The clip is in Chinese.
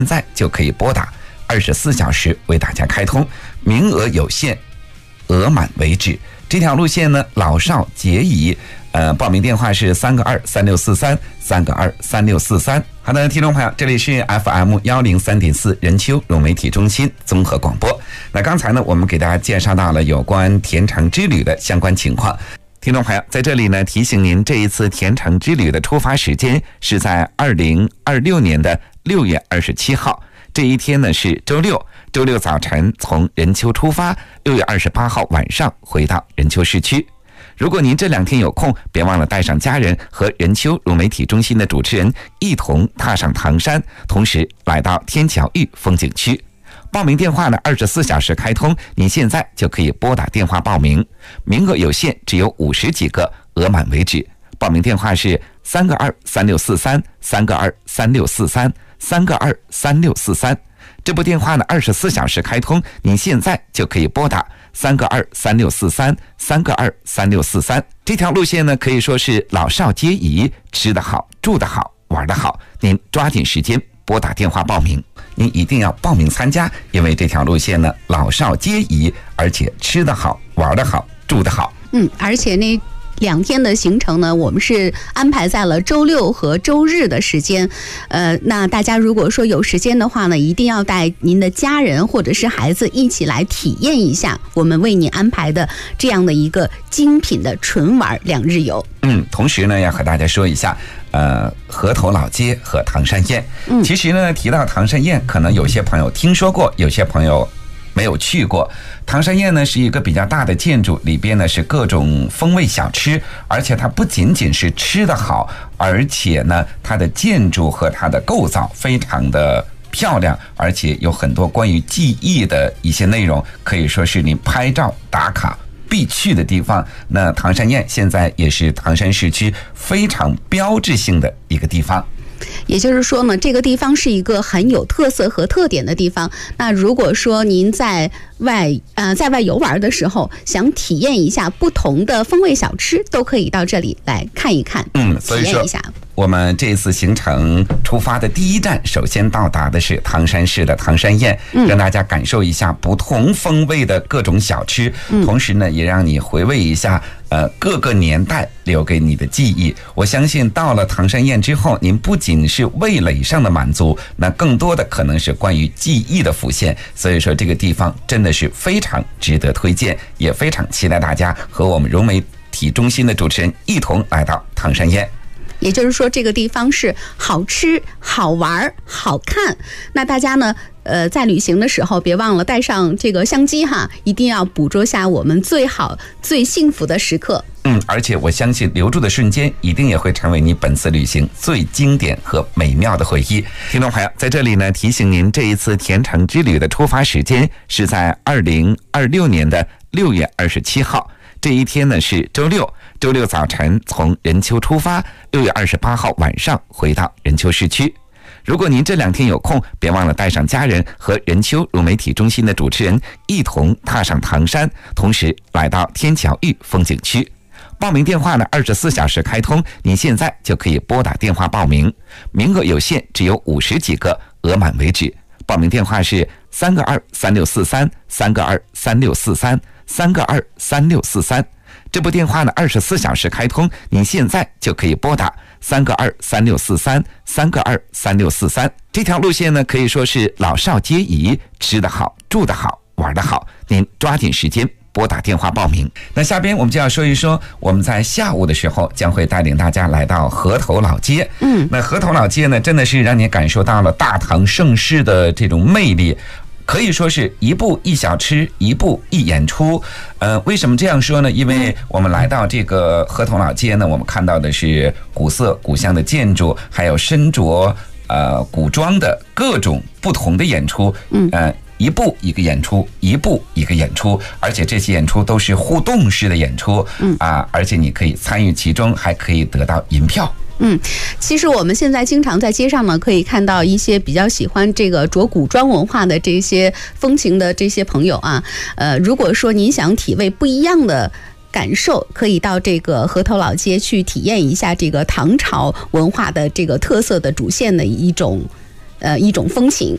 现在就可以拨打，24小时为大家开通，名额有限，额满为止。这条路线呢，老少皆宜。报名电话是3个2 3643，3个2 3643。好的，听众朋友，这里是 FM103.4 任丘融媒体中心综合广播。那刚才呢，我们给大家介绍到了有关田城之旅的相关情况。听众朋友，在这里呢，提醒您，这一次田城之旅的出发时间是在2026年的6月27号。这一天呢是周六，周六早晨从任丘出发，6月28号晚上回到任丘市区。如果您这2天有空，别忘了带上家人和任丘融媒体中心的主持人一同踏上唐山，同时来到天桥峪风景区。报名电话呢24小时开通，您现在就可以拨打电话报名，名额有限，只有50几个，额满为止。报名电话是3个2 3643，3个2 3643，3个2 3643。这部电话呢24小时开通，您现在就可以拨打3个2 3643，3个2 3643。这条路线呢可以说是老少皆宜，吃得好，住得好，玩得好。您抓紧时间拨打电话报名，您一定要报名参加，因为这条路线呢老少皆宜，而且吃得好，玩得好，住得好。 而且那2天的行程呢，我们是安排在了周六和周日的时间。那大家如果说有时间的话呢，一定要带您的家人或者是孩子一起来体验一下我们为您安排的这样的一个精品的纯玩2日游。 同时呢，要和大家说一下，河头老街和唐山宴。其实呢，提到唐山宴，可能有些朋友听说过，有些朋友没有去过。唐山宴呢是一个比较大的建筑，里边呢是各种风味小吃，而且它不仅仅是吃得好，而且呢它的建筑和它的构造非常的漂亮，而且有很多关于记忆的一些内容，可以说是你拍照打卡必去的地方。那唐山宴现在也是唐山市区非常标志性的一个地方。 也就是说呢，这个地方是一个很有特色和特点的地方。那如果说您在外游玩的时候，想体验一下不同的风味小吃，都可以到这里来看一看， 所以说体验一下。 我们这次行程出发的第一站，首先到达的是唐山市的唐山宴，让大家感受一下不同风味的各种小吃，同时呢，也让你回味一下各个年代留给你的记忆。我相信到了唐山宴之后，您不仅是味蕾上的满足，那更多的可能是关于记忆的浮现。所以说这个地方真的是非常值得推荐，也非常期待大家和我们融媒体中心的主持人一同来到唐山宴。 也就是说，这个地方是好吃、好玩、好看。那大家呢，在旅行的时候，别忘了带上这个相机哈，一定要捕捉下我们最好、最幸福的时刻。 而且我相信留住的瞬间，一定也会成为你本次旅行最经典和美妙的回忆。听众朋友，在这里呢，提醒您，这一次田城之旅的出发时间是在2026年的6月27号。这一天呢是周六，周六早晨从任丘出发，6月28号晚上回到任丘市区。如果您这2天有空，别忘了带上家人和任丘融媒体中心的主持人一同踏上唐山，同时来到天桥峪风景区。报名电话呢24小时开通，您现在就可以拨打电话报名，名额有限，只有50几个，额满为止。报名电话是3个2 3643，3个2 3643，3个2 3643。这部电话呢24小时开通，您现在就可以拨打3个2 3643，3个2 3643。这条路线呢可以说是老少皆宜，吃得好，住得好，玩得好。您抓紧时间拨打电话报名。那下边我们就要说一说，我们在下午的时候将会带领大家来到河头老街。那河头老街呢，真的是让你感受到了大唐盛世的这种魅力。可以说是一步一小吃，一步一演出。为什么这样说呢？因为我们来到这个河头老街呢，我们看到的是古色古香的建筑，还有身着古装的各种不同的演出。一步一个演出，一步一个演出，而且这些演出都是互动式的演出。而且你可以参与其中，还可以得到银票。 其实我们现在经常在街上呢，可以看到一些比较喜欢这个着古装文化的这些风情的这些朋友啊。如果说您想体味不一样的感受，可以到这个河头老街去体验一下这个唐朝文化的这个特色的主线的一种一种风情。